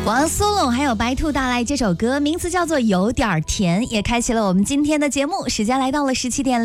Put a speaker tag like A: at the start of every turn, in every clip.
A: 王苏泷还有白兔带来这首歌，名字叫做有点甜，也开启了我们今天的节目。时间来到了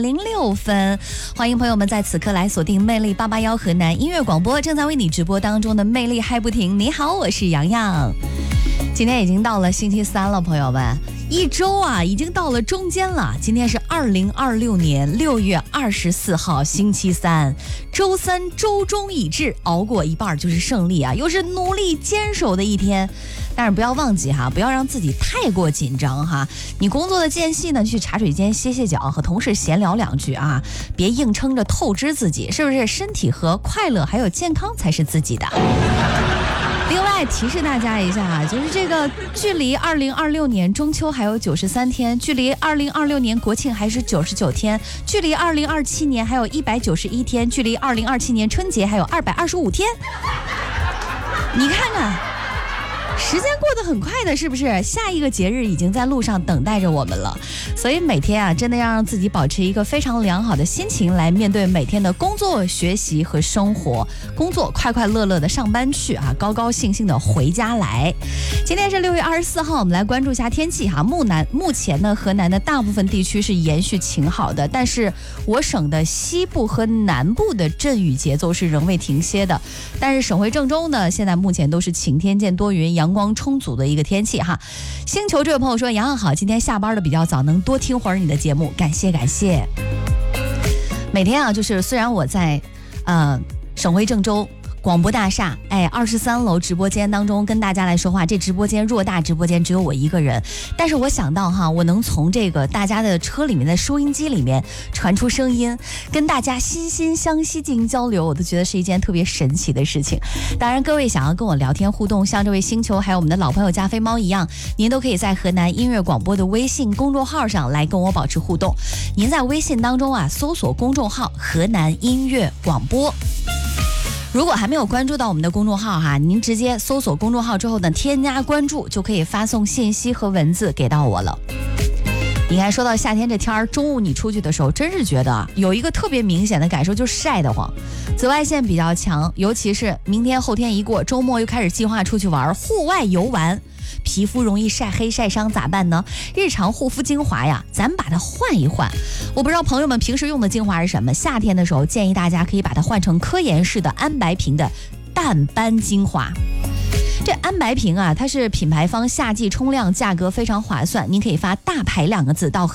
A: 17:06，欢迎朋友们在此刻来锁定魅力881河南音乐广播，正在为你直播当中的魅力嗨不停。你好，我是洋洋。今天已经到了星期三了，朋友们，一周啊已经到了中间了。今天是2026年6月24号星期三，周三周中已至，熬过一半就是胜利啊，又是努力坚守的一天。但是不要忘记哈，不要让自己太过紧张哈。你工作的间隙呢，去茶水间歇歇脚，和同事闲聊两句啊，别硬撑着透支自己，是不是？身体和快乐还有健康才是自己的。另外提示大家一下啊，就是这个距离2026年中秋还有93天，距离2026年国庆还是99天，距离2027年还有191天，距离2027年春节还有225天。你看看，时间过得很快的，是不是？下一个节日已经在路上等待着我们了。所以每天啊，真的要让自己保持一个非常良好的心情来面对每天的工作、学习和生活。工作快快乐乐的上班去啊，高高兴兴的回家来。今天是6月24号，我们来关注一下天气哈。目前呢，河南的大部分地区是延续晴好的，但是我省的西部和南部的阵雨节奏是仍未停歇的。但是省会郑州呢，现在目前都是晴天见多云，阳光充足的一个天气哈。星球这位朋友说，洋洋好，今天下班的比较早，能多听会儿你的节目，感谢感谢。每天啊，就是虽然我在省会郑州广播大厦23楼直播间当中跟大家来说话，这直播间偌大直播间只有我一个人，但是我想到哈，我能从这个大家的车里面的收音机里面传出声音，跟大家心心相惜进行交流，我都觉得是一件特别神奇的事情。当然各位想要跟我聊天互动，像这位星球还有我们的老朋友加菲猫一样，您都可以在河南音乐广播的微信公众号上来跟我保持互动。您在微信当中啊搜索公众号河南音乐广播，如果还没有关注到我们的公众号哈，您直接搜索公众号之后呢，添加关注就可以发送信息和文字给到我了。你看，说到夏天这天儿，中午你出去的时候，真是觉得有一个特别明显的感受，就是晒得慌，紫外线比较强，尤其是明天后天一过，周末又开始计划出去玩，户外游玩。皮肤容易晒黑晒伤咋办呢？日常护肤精华呀，咱把它换一换。我不知道朋友们平时用的精华是什么，夏天的时候建议大家可以把它换成科颜氏的安白瓶的淡斑精华。这安白瓶啊，它是品牌方夏季冲量，价格非常划算，您可以发大牌2个字到